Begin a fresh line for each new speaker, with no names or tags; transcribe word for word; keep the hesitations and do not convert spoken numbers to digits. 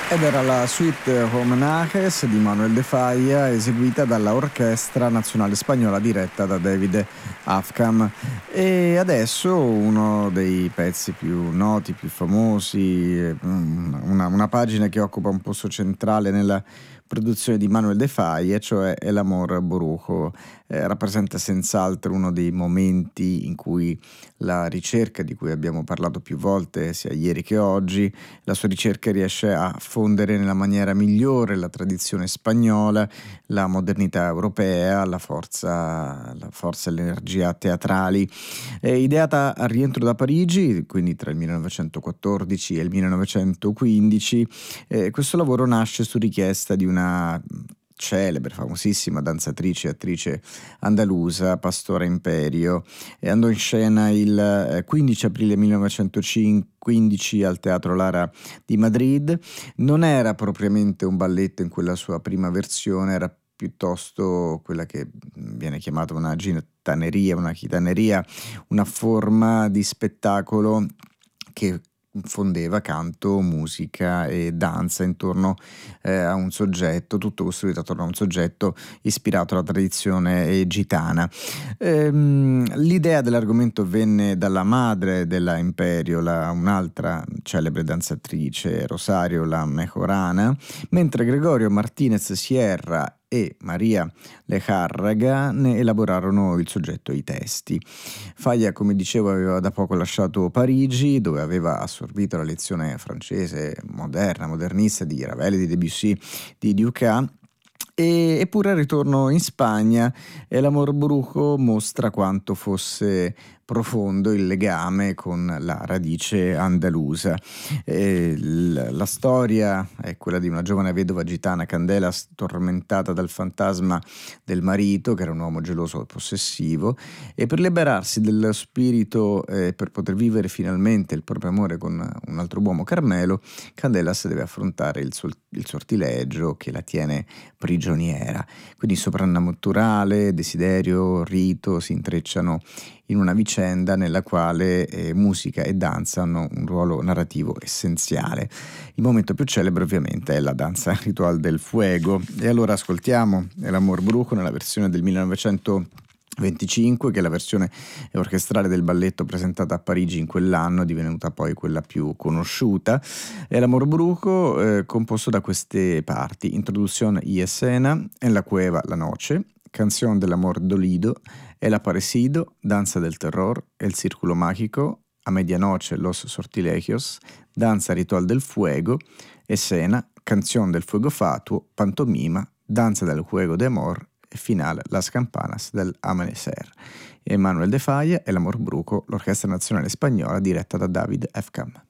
Ed era la suite Homenajes di Manuel de Falla, eseguita dalla Orchestra Nazionale Spagnola diretta da David Afkham. E adesso uno dei pezzi più noti, più famosi, una, una pagina che occupa un posto centrale nella produzione di Manuel de Falla, cioè El Amor Brujo. Eh, rappresenta senz'altro uno dei momenti in cui la ricerca, di cui abbiamo parlato più volte sia ieri che oggi, la sua ricerca riesce a fondere nella maniera migliore la tradizione spagnola, la modernità europea, la forza, la forza e l'energia teatrali. È ideata al rientro da Parigi, quindi tra il millenovecentoquattordici e il millenovecentoquindici, eh, questo lavoro nasce su richiesta di una celebre, famosissima danzatrice e attrice andalusa, Pastora Imperio, e andò in scena il quindici aprile millenovecentoquindici al Teatro Lara di Madrid. Non era propriamente un balletto in quella sua prima versione, era piuttosto quella che viene chiamata una gitaneria, una chitaneria, una forma di spettacolo che fondeva canto, musica e danza intorno eh, a un soggetto, tutto costruito attorno a un soggetto ispirato alla tradizione gitana. Ehm, l'idea dell'argomento venne dalla madre della Imperio, la, un'altra celebre danzatrice, Rosario La Mejorana, mentre Gregorio Martinez Sierra e Maria Lejárraga ne elaborarono il soggetto e i testi. Falla, come dicevo, aveva da poco lasciato Parigi, dove aveva assorbito la lezione francese moderna, modernista di Ravel, di Debussy, di Dukas. E, eppure al ritorno in Spagna El Amor Brujo mostra quanto fosse profondo il legame con la radice andalusa. E l- la storia è quella di una giovane vedova gitana, Candela, tormentata dal fantasma del marito, che era un uomo geloso e possessivo, e per liberarsi dello spirito e eh, per poter vivere finalmente il proprio amore con un altro uomo, Carmelo, Candelas deve affrontare il, sol- il sortilegio che la tiene prigioniera. Quindi soprannaturale, desiderio, rito si intrecciano in una vicenda nella quale eh, musica e danza hanno un ruolo narrativo essenziale. Il momento più celebre ovviamente è la danza ritual del fuego, e allora ascoltiamo El Amor Brujo nella versione del millenovecentoventicinque, che è la versione orchestrale del balletto presentata a Parigi in quell'anno, divenuta poi quella più conosciuta. El Amor Brujo, eh, composto da queste parti: introduzione y escena, en la cueva la noche, Canción del Amor Dolido, El Aparecido, Danza del Terror, El Círculo Mágico, A Medianoche Los Sortilegios, Danza Ritual del Fuego, Escena, Canción del Fuego Fatuo, Pantomima, Danza del Juego de Amor e finale Las Campanas del Amanecer. Emanuel de Falla, El Amor Brujo, l'Orchestra Nazionale Spagnola diretta da David Afkham.